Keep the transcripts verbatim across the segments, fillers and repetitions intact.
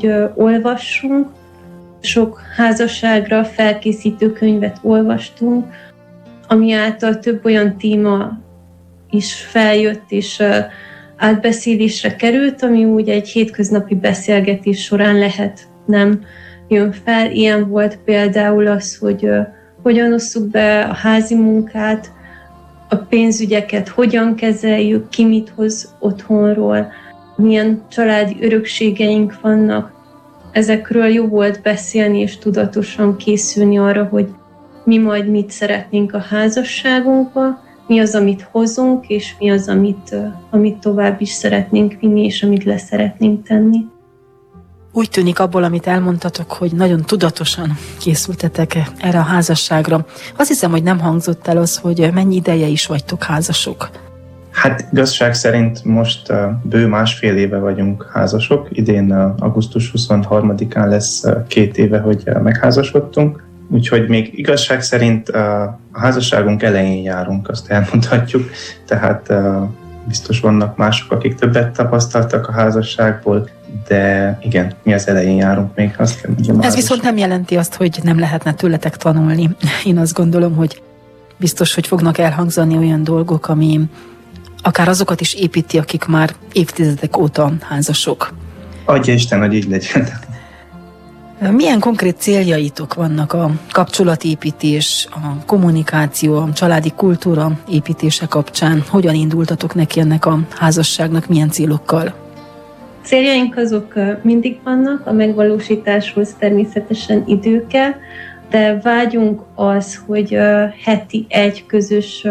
olvassunk. Sok házasságra felkészítő könyvet olvastunk, ami által több olyan téma is feljött és átbeszélésre került, ami úgy egy hétköznapi beszélgetés során lehet nem jön fel. Ilyen volt például az, hogy hogyan osszuk be a házi munkát, a pénzügyeket hogyan kezeljük, ki mit hoz otthonról, milyen családi örökségeink vannak. Ezekről jó volt beszélni és tudatosan készülni arra, hogy mi majd mit szeretnénk a házasságunkba, mi az, amit hozunk, és mi az, amit, amit tovább is szeretnénk vinni, és amit le szeretnénk tenni. Úgy tűnik abból, amit elmondtatok, hogy nagyon tudatosan készültetek erre a házasságra. Azt hiszem, hogy nem hangzott el az, hogy mennyi ideje is vagytok házasok. Hát igazság szerint most uh, bő másfél éve vagyunk házasok. Idén uh, augusztus huszonharmadikán lesz uh, két éve, hogy uh, megházasodtunk. Úgyhogy még igazság szerint uh, a házasságunk elején járunk, azt elmondhatjuk. Tehát uh, biztos vannak mások, akik többet tapasztaltak a házasságból, de igen, mi az elején járunk még. Azt kell mondjam, Ez viszont nem jelenti azt, hogy nem lehetne tőletek tanulni. Én azt gondolom, hogy biztos, hogy fognak elhangzani olyan dolgok, ami akár azokat is építi, akik már évtizedek óta házasok. Adja Isten, hogy így legyen. Milyen konkrét céljaitok vannak a kapcsolatépítés, a kommunikáció, a családi kultúra építése kapcsán? Hogyan indultatok neki ennek a házasságnak, milyen célokkal? Céljaink azok mindig vannak, a megvalósításhoz természetesen idő kell, de vágyunk az, hogy heti egy közös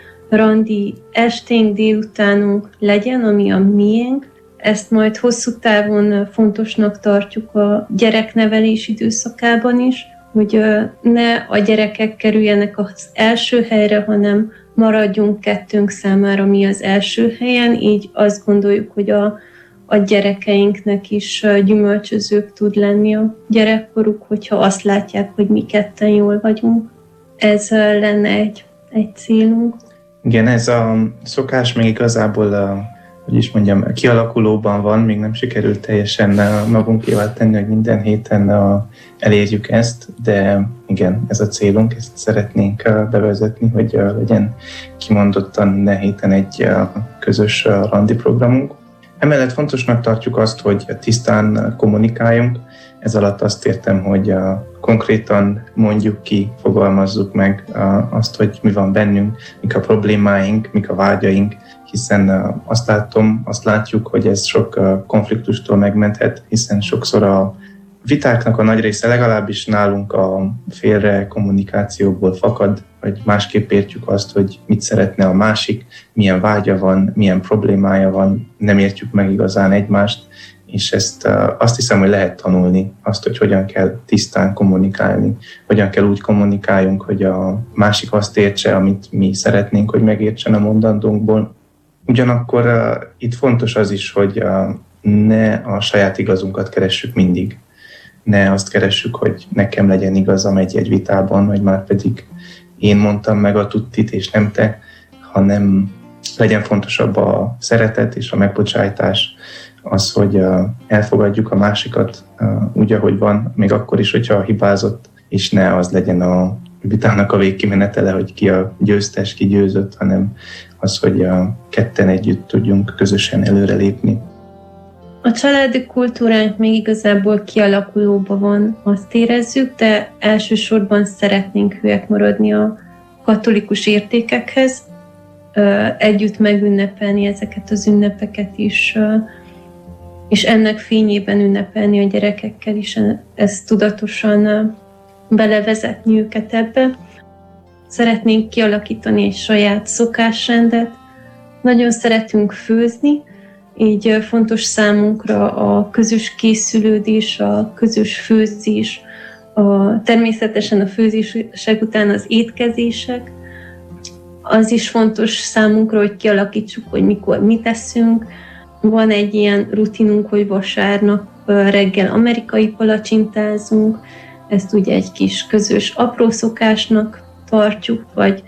randi esténk, délutánunk legyen, ami a miénk. Ezt majd hosszú távon fontosnak tartjuk a gyereknevelés időszakában is, hogy ne a gyerekek kerüljenek az első helyre, hanem maradjunk kettőnk számára mi az első helyen, így azt gondoljuk, hogy a, a gyerekeinknek is gyümölcsözőbb tud lenni a gyerekkoruk, hogyha azt látják, hogy mi ketten jól vagyunk. Ez lenne egy, egy célunk. Igen, ez a szokás még igazából a, hogy is mondjam, kialakulóban van, még nem sikerült teljesen magunkévá tenni, hogy minden héten elérjük ezt, de igen, ez a célunk, ezt szeretnénk bevezetni, hogy legyen kimondottan minden héten egy közös randi programunk. Emellett fontosnak tartjuk azt, hogy tisztán kommunikáljunk. Ez alatt azt értem, hogy konkrétan mondjuk ki, fogalmazzuk meg azt, hogy mi van bennünk, mik a problémáink, mik a vágyaink, hiszen azt látom, azt látjuk, hogy ez sok konfliktustól megmenthet, hiszen sokszor a vitáknak a nagy része, legalábbis nálunk a félre kommunikációból fakad, hogy másképp értjük azt, hogy mit szeretne a másik, milyen vágya van, milyen problémája van, nem értjük meg igazán egymást, és ezt azt hiszem, hogy lehet tanulni, azt, hogy hogyan kell tisztán kommunikálni, hogyan kell úgy kommunikáljunk, hogy a másik azt értse, amit mi szeretnénk, hogy megértsen a mondandónkból. Ugyanakkor uh, itt fontos az is, hogy uh, ne a saját igazunkat keressük mindig. Ne azt keressük, hogy nekem legyen igazam egy-egy vitában, vagy már pedig én mondtam meg a tuttit, és nem te, hanem legyen fontosabb a szeretet és a megbocsájtás, az, hogy uh, elfogadjuk a másikat uh, úgy, ahogy van, még akkor is, hogyha hibázott, és ne az legyen a vitának a végkimenetele, hogy ki a győztes, ki győzött, hanem az, hogy a ketten együtt tudjunk közösen előrelépni. A családi kultúránk még igazából kialakulóban van, azt érezzük, de elsősorban szeretnénk hűek maradni a katolikus értékekhez, együtt megünnepelni ezeket az ünnepeket is, és ennek fényében ünnepelni a gyerekekkel is, ezt tudatosan belevezetni őket ebbe. Szeretnénk kialakítani egy saját szokásrendet. Nagyon szeretünk főzni, így fontos számunkra a közös készülődés, a közös főzés, a, természetesen a főzések után az étkezések. Az is fontos számunkra, hogy kialakítsuk, hogy mikor mit teszünk. Van egy ilyen rutinunk, hogy vasárnap reggel amerikai palacsintázunk, ezt ugye egy kis közös apró szokásnak tartjuk, vagy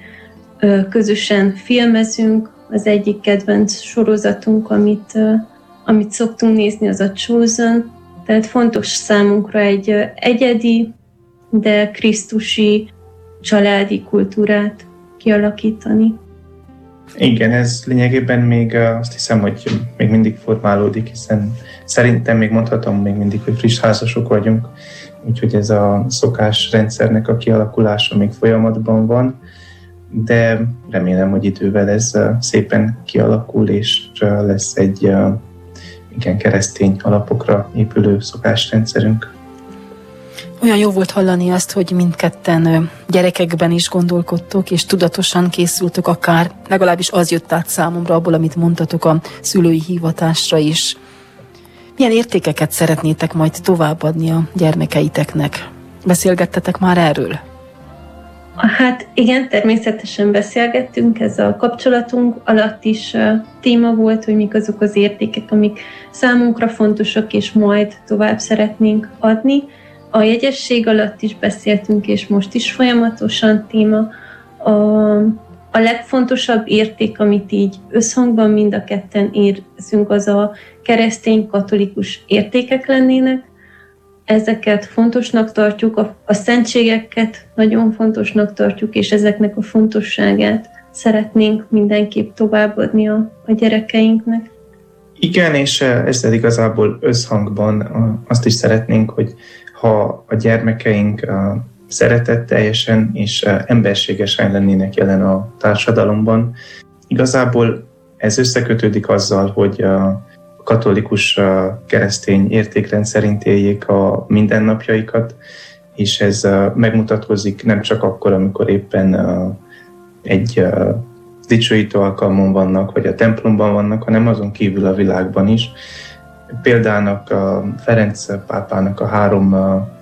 közösen filmezünk. Az egyik kedvenc sorozatunk, amit, amit szoktunk nézni, az a Chosen, Tehát fontos számunkra egy egyedi, de krisztusi családi kultúrát kialakítani. Igen, ez lényegében még azt hiszem, hogy még mindig formálódik, hiszen szerintem még mondhatom még mindig, hogy friss házasok vagyunk, úgyhogy ez a szokásrendszernek a kialakulása még folyamatban van, de remélem, hogy idővel ez szépen kialakul, és lesz egy igen keresztény alapokra épülő szokásrendszerünk. Olyan jó volt hallani azt, hogy mindketten gyerekekben is gondolkodtok, és tudatosan készültök akár, legalábbis az jött át számomra abból, amit mondtatok a szülői hivatásra is. Milyen értékeket szeretnétek majd továbbadni a gyermekeiteknek? Beszélgettetek már erről? Hát igen, természetesen beszélgettünk, ez a kapcsolatunk alatt is téma volt, hogy mik azok az értékek, amik számunkra fontosak, és majd tovább szeretnénk adni. A jegyesség alatt is beszéltünk, és most is folyamatosan téma. A, a legfontosabb érték, amit így összhangban mind a ketten érzünk, az a keresztény katolikus értékek lennének. Ezeket fontosnak tartjuk, a, a szentségeket nagyon fontosnak tartjuk, és ezeknek a fontosságát szeretnénk mindenképp továbbadni a, a gyerekeinknek. Igen, és ezzel igazából összhangban azt is szeretnénk, hogy ha a gyermekeink szeretetteljesen és emberségesen lennének jelen a társadalomban. Igazából ez összekötődik azzal, hogy a katolikus keresztény értékrend szerint éljék a mindennapjaikat, és ez megmutatkozik nem csak akkor, amikor éppen egy dicsőítő alkalmon vannak, vagy a templomban vannak, hanem azon kívül a világban is. Példának a Ferenc pápának a három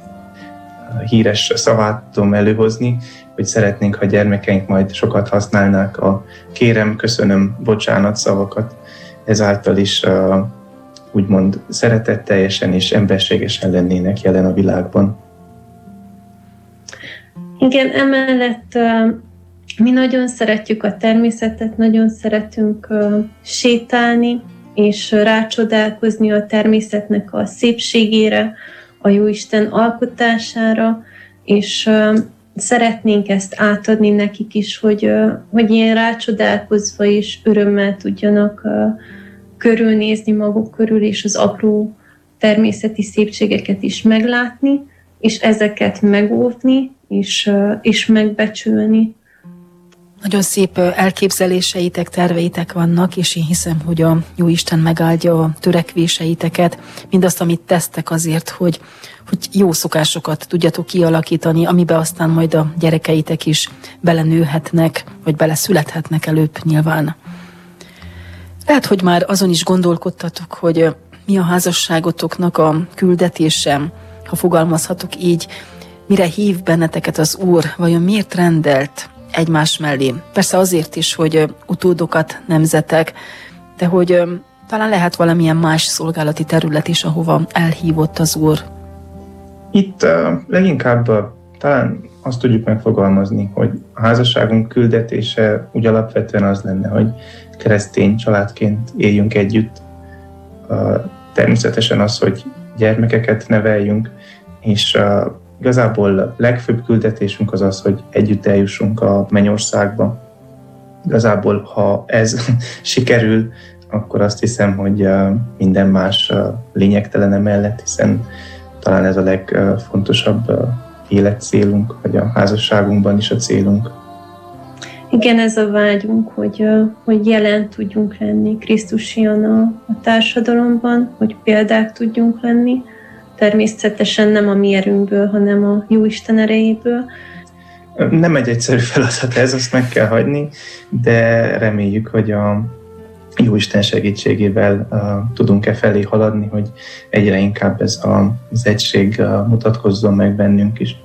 híres szavát tudom előhozni, hogy szeretnénk, ha gyermekeink majd sokat használnák a kérem, köszönöm, bocsánat szavakat, ezáltal is úgymond szeretetteljesen és emberségesen lennének jelen a világban. Igen, emellett mi nagyon szeretjük a természetet, nagyon szeretünk sétálni, és rácsodálkozni a természetnek a szépségére, a Jóisten alkotására, és szeretnénk ezt átadni nekik is, hogy, hogy ilyen rácsodálkozva és örömmel tudjanak körülnézni maguk körül, és az apró természeti szépségeket is meglátni, és ezeket megóvni, és, és megbecsülni. Nagyon szép elképzeléseitek, terveitek vannak, és én hiszem, hogy a Jóisten megáldja a törekvéseiteket, mindazt, amit tesztek azért, hogy, hogy jó szokásokat tudjatok kialakítani, amiben aztán majd a gyerekeitek is belenőhetnek, vagy beleszülethetnek előbb nyilván. Lehet, hogy már azon is gondolkodtatok, hogy mi a házasságotoknak a küldetése, ha fogalmazhatok így, mire hív benneteket az Úr, vajon miért rendelt egymás mellé. Persze azért is, hogy utódokat nemzetek, de hogy talán lehet valamilyen más szolgálati terület is, ahova elhívott az Úr. Itt uh, leginkább uh, talán azt tudjuk megfogalmazni, hogy a házasságunk küldetése úgy alapvetően az lenne, hogy keresztény családként éljünk együtt. Uh, természetesen az, hogy gyermekeket neveljünk, és uh, igazából legfőbb küldetésünk az az, hogy együtt eljussunk a mennyországba. Igazából, ha ez sikerül, akkor azt hiszem, hogy minden más lényegtelen mellett, hiszen talán ez a legfontosabb életcélunk, vagy a házasságunkban is a célunk. Igen, ez a vágyunk, hogy, hogy jelen tudjunk lenni Krisztusian a, a társadalomban, hogy példák tudjunk lenni, természetesen nem a mi erőnkből, hanem a Jóisten erejéből. Nem egy egyszerű feladat ez, azt meg kell hagyni, de reméljük, hogy a Jóisten segítségével uh, tudunk-e felé haladni, hogy egyre inkább ez a, az egység uh, mutatkozzon meg bennünk is.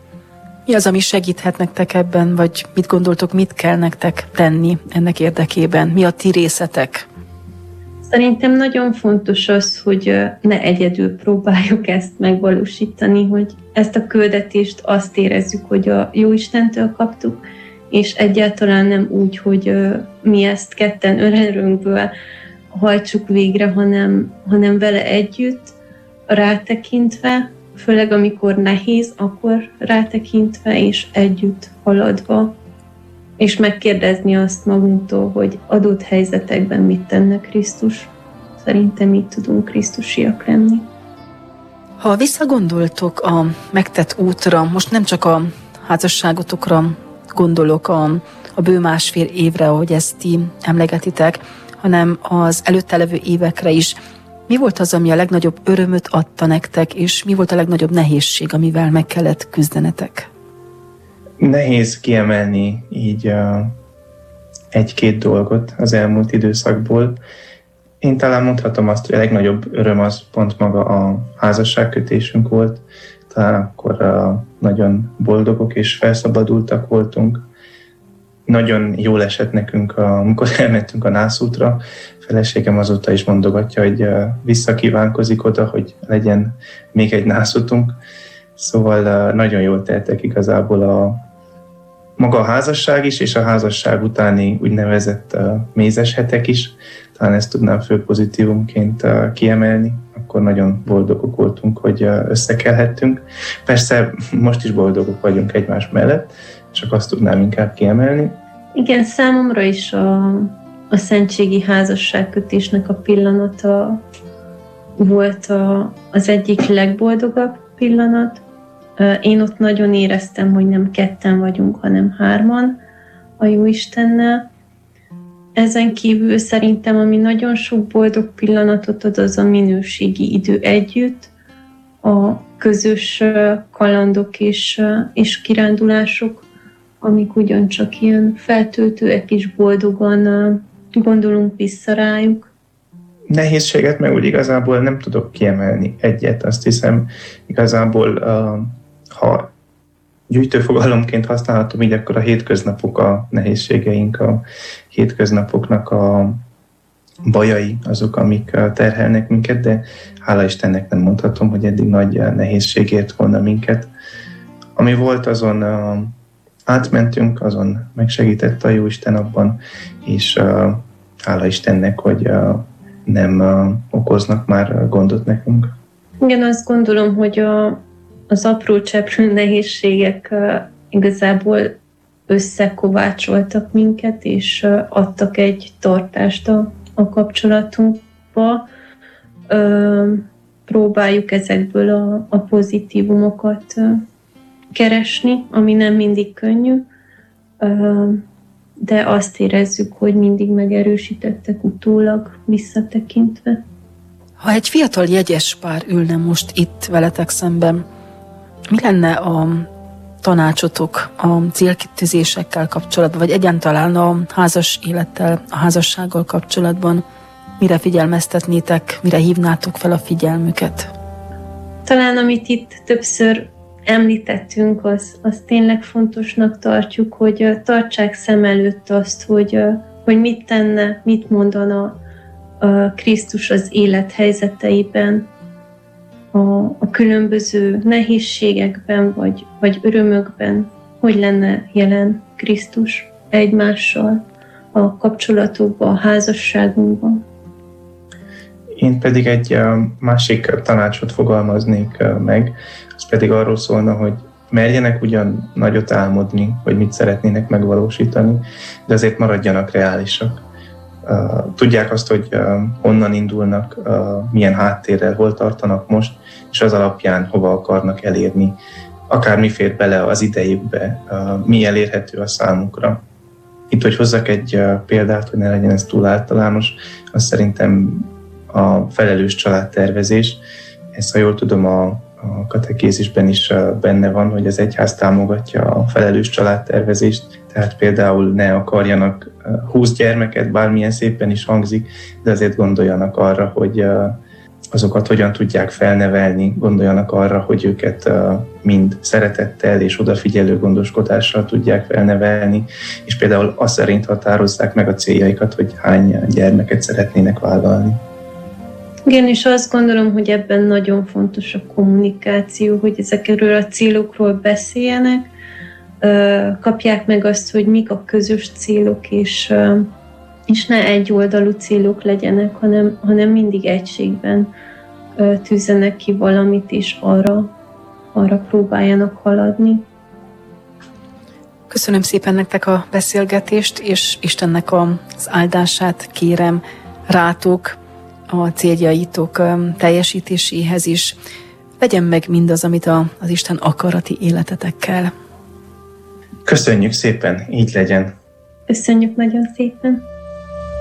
Mi az, ami segíthet nektek ebben, vagy mit gondoltok, mit kell nektek tenni ennek érdekében? Mi a ti részetek? Szerintem nagyon fontos az, hogy ne egyedül próbáljuk ezt megvalósítani, hogy ezt a küldetést azt érezzük, hogy a Jóistentől kaptuk, és egyáltalán nem úgy, hogy mi ezt ketten önerőnkből hajtsuk végre, hanem, hanem vele együtt, rátekintve, főleg amikor nehéz, akkor rátekintve és együtt haladva, és megkérdezni azt magunktól, hogy adott helyzetekben mit tenne Krisztus. Szerintem így tudunk krisztusiak lenni. Ha visszagondoltok a megtett útra, most nem csak a házasságotokra gondolok, a, a bő másfél évre, ahogy ezt ti emlegetitek, hanem az előtte levő évekre is. Mi volt az, ami a legnagyobb örömöt adta nektek, és mi volt a legnagyobb nehézség, amivel meg kellett küzdenetek? Nehéz kiemelni így uh, egy-két dolgot az elmúlt időszakból. Én talán mondhatom azt, hogy a legnagyobb öröm az pont maga a házasságkötésünk volt. Talán akkor uh, nagyon boldogok és felszabadultak voltunk. Nagyon jól esett nekünk, amikor elmentünk a nászútra. Feleségem azóta is mondogatja, hogy uh, visszakívánkozik oda, hogy legyen még egy nászútunk. Szóval uh, nagyon jól teltek igazából a maga a házasság is, és a házasság utáni úgynevezett uh, mézes hetek is. Talán ezt tudnám fő pozitívumként uh, kiemelni. Akkor nagyon boldogok voltunk, hogy uh, összekelhettünk. Persze most is boldogok vagyunk egymás mellett, csak azt tudnám inkább kiemelni. Igen, számomra is a, a szentségi házasságkötésnek a pillanata volt a, az egyik legboldogabb pillanat. Én ott nagyon éreztem, hogy nem ketten vagyunk, hanem hárman a Jóistennel. Ezen kívül szerintem, ami nagyon sok boldog pillanatot ad, az a minőségi idő együtt, a közös kalandok és, és kirándulások, amik ugyancsak ilyen feltöltőek és boldogan gondolunk vissza rájuk. Nehézséget meg úgy igazából nem tudok kiemelni egyet. Azt hiszem, igazából ha gyűjtőfogalomként használhatom így, akkor a hétköznapok a nehézségeink, a hétköznapoknak a bajai azok, amik terhelnek minket, de hála Istennek nem mondhatom, hogy eddig nagy nehézség ért volna minket. Ami volt, azon átmentünk, azon megsegített a Jóisten abban, és hála Istennek, hogy nem okoznak már gondot nekünk. Igen, azt gondolom, hogy a, az apró cseprő nehézségek uh, igazából összekovácsoltak minket, és uh, adtak egy tartást a, a kapcsolatunkba. Uh, próbáljuk ezekből a, a pozitívumokat uh, keresni, ami nem mindig könnyű, uh, de azt érezzük, hogy mindig megerősítettek utólag visszatekintve. Ha egy fiatal jegyes pár ülne most itt veletek szemben, mi lenne a tanácsotok a célkitűzésekkel kapcsolatban, vagy egyáltalán a házas élettel, a házassággal kapcsolatban? Mire figyelmeztetnétek, mire hívnátok fel a figyelmüket? Talán amit itt többször említettünk, az, az tényleg fontosnak tartjuk, hogy tartsák szem előtt azt, hogy, hogy mit tenne, mit mondana a Krisztus az élet helyzeteiben, a, a különböző nehézségekben, vagy, vagy örömökben, hogy lenne jelen Krisztus egymással, a kapcsolatokban, a házasságunkban. Én pedig egy másik tanácsot fogalmaznék meg, az pedig arról szólna, hogy merjenek ugyan nagyot álmodni, hogy mit szeretnének megvalósítani, de azért maradjanak reálisak. Tudják azt, hogy honnan indulnak, milyen háttérrel, hol tartanak most, és az alapján hova akarnak elérni, akár mi fér bele az idejükbe, mi elérhető a számukra. Itt, hogy hozzak egy példát, hogy ne legyen ez túl általános, az szerintem a felelős családtervezés. Ez, ha jól tudom, a, a katekézisben is benne van, hogy az egyház támogatja a felelős családtervezést, tehát például ne akarjanak húsz gyermeket, bármilyen szépen is hangzik, de azért gondoljanak arra, hogy azokat hogyan tudják felnevelni, gondoljanak arra, hogy őket mind szeretettel és odafigyelő gondoskodással tudják felnevelni, és például azt szerint határozzák meg a céljaikat, hogy hány gyermeket szeretnének vállalni. Igen, és azt gondolom, hogy ebben nagyon fontos a kommunikáció, hogy ezekről a célokról beszéljenek, kapják meg azt, hogy mik a közös célok, és, és ne egyoldalú célok legyenek, hanem, hanem mindig egységben tűzzenek ki valamit, és arra, arra próbáljanak haladni. Köszönöm szépen nektek a beszélgetést, és Istennek az áldását kérem rátok, a céljaitok teljesítéséhez is. Legyen meg mindaz, amit a, az Isten akarati életetekkel. Köszönjük szépen, így legyen. Köszönjük nagyon szépen.